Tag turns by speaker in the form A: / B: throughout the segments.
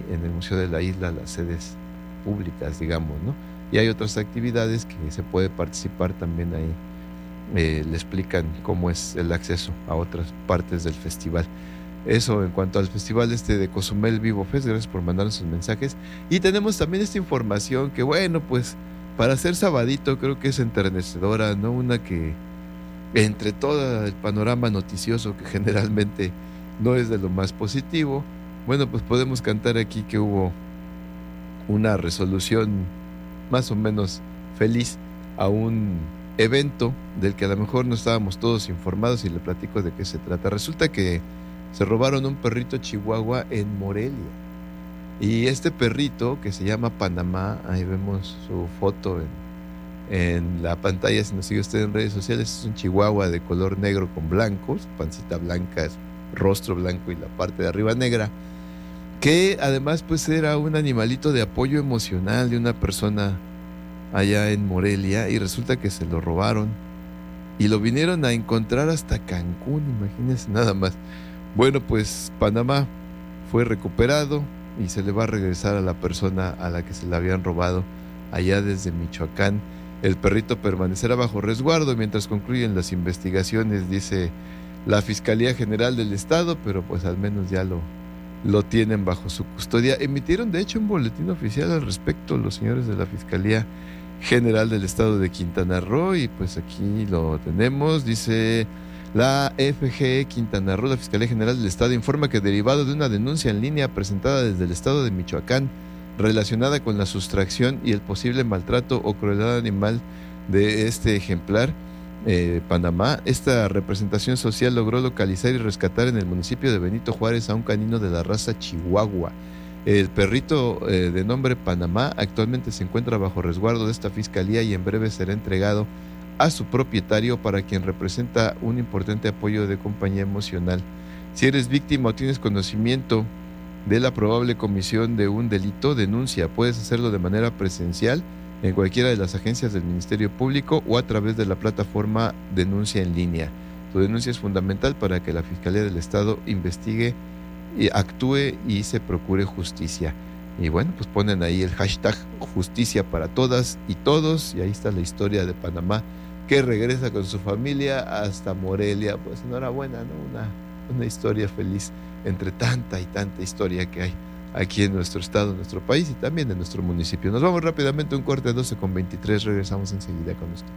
A: en el Museo de la Isla las sedes públicas, digamos, ¿no? Y hay otras actividades que se puede participar también ahí. Le explican cómo es el acceso a otras partes del festival. Eso en cuanto al festival de Cozumel Vivo Fest. Gracias por mandarnos sus mensajes. Y tenemos también esta información que, bueno, pues para ser sabadito creo que es enternecedora, ¿no? Una que entre todo el panorama noticioso, que generalmente no es de lo más positivo, bueno, pues podemos cantar aquí que hubo una resolución más o menos feliz a un evento del que a lo mejor no estábamos todos informados, y le platico de qué se trata. Resulta que se robaron un perrito chihuahua en Morelia, y este perrito, que se llama Panamá, ahí vemos su foto en la pantalla si nos sigue usted en redes sociales, es un chihuahua de color negro con blanco, su pancita blanca, su rostro blanco y la parte de arriba negra, que además pues era un animalito de apoyo emocional de una persona allá en Morelia, y resulta que se lo robaron y lo vinieron a encontrar hasta Cancún, imagínense nada más. Bueno, pues Panamá fue recuperado y se le va a regresar a la persona a la que se le habían robado allá desde Michoacán. El perrito permanecerá bajo resguardo mientras concluyen las investigaciones, dice la Fiscalía General del Estado, pero pues al menos ya lo tienen bajo su custodia. Emitieron de hecho un boletín oficial al respecto los señores de la Fiscalía General del Estado de Quintana Roo, y pues aquí lo tenemos. Dice: la FGE Quintana Roo, la Fiscalía General del Estado, informa que derivado de una denuncia en línea presentada desde el Estado de Michoacán relacionada con la sustracción y el posible maltrato o crueldad animal de este ejemplar, Panamá, esta representación social logró localizar y rescatar en el municipio de Benito Juárez a un canino de la raza Chihuahua. El perrito de nombre Panamá actualmente se encuentra bajo resguardo de esta fiscalía y en breve será entregado a su propietario, para quien representa un importante apoyo de compañía emocional. Si eres víctima o tienes conocimiento de la probable comisión de un delito, denuncia. Puedes hacerlo de manera presencial en cualquiera de las agencias del Ministerio Público o a través de la plataforma Denuncia en Línea. Tu denuncia es fundamental para que la Fiscalía del Estado investigue, y actúe y se procure justicia. Y bueno, pues ponen ahí el hashtag justicia para todas y todos, y ahí está la historia de Panamá, que regresa con su familia hasta Morelia. Pues enhorabuena, ¿no? Una historia feliz entre tanta y tanta historia que hay aquí en nuestro estado, en nuestro país y también en nuestro municipio. Nos vamos rápidamente a un corte, 12:23, regresamos enseguida con usted.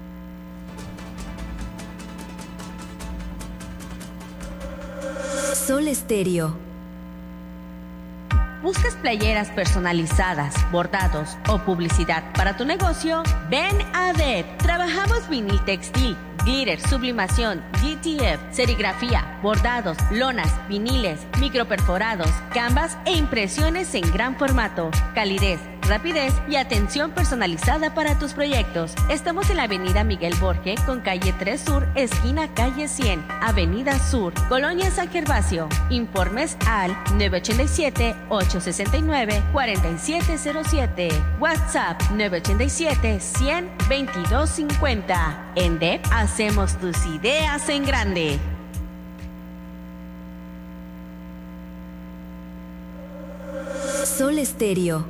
B: Sol Estéreo.
C: ¿Buscas playeras personalizadas, bordados o publicidad para tu negocio? Ven a DEP. Trabajamos vinil textil, glitter, sublimación, GTF, serigrafía, bordados, lonas, viniles, microperforados, canvas e impresiones en gran formato. Calidez, rapidez y atención personalizada para tus proyectos. Estamos en la avenida Miguel Borge con calle 3 Sur, esquina calle 100, avenida Sur, Colonia San Gervasio. Informes al 987-869-4707. WhatsApp 987-100-2250. En DEP hacemos tus ideas en grande.
B: Sol Estéreo.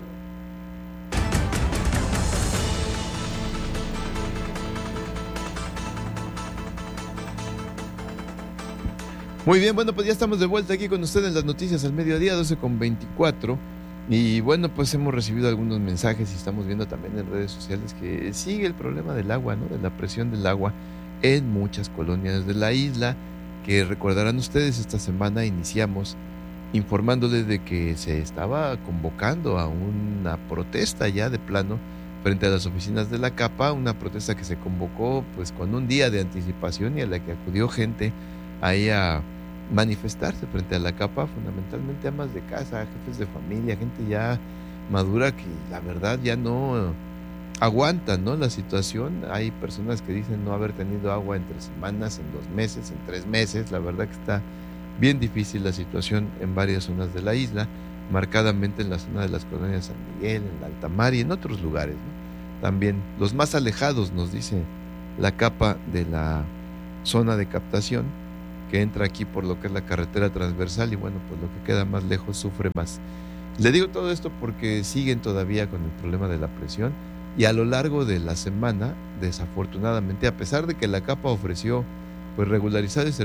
A: Muy bien, bueno, pues ya estamos de vuelta aquí con ustedes en las noticias al mediodía, 12:24. Y bueno, pues hemos recibido algunos mensajes y estamos viendo también en redes sociales que sigue el problema del agua, ¿no? De la presión del agua en muchas colonias de la isla, que recordarán ustedes, esta semana iniciamos informándoles de que se estaba convocando a una protesta ya de plano frente a las oficinas de la CAPA, una protesta que se convocó pues con un día de anticipación y a la que acudió gente ahí a manifestarse frente a la CAPA, fundamentalmente amas de casa, jefes de familia, gente ya madura que la verdad ya no aguantan, ¿no?, la situación. Hay personas que dicen no haber tenido agua en 3 semanas, en 2 meses, en 3 meses. La verdad que está bien difícil la situación en varias zonas de la isla, marcadamente en la zona de las colonias San Miguel, en la Altamar y en otros lugares, ¿no? También los más alejados, nos dice la CAPA, de la zona de captación, que entra aquí por lo que es la carretera transversal, y bueno, pues lo que queda más lejos sufre más. Le digo todo esto porque siguen todavía con el problema de la presión y a lo largo de la semana, desafortunadamente, a pesar de que la CAPA ofreció pues regularizar el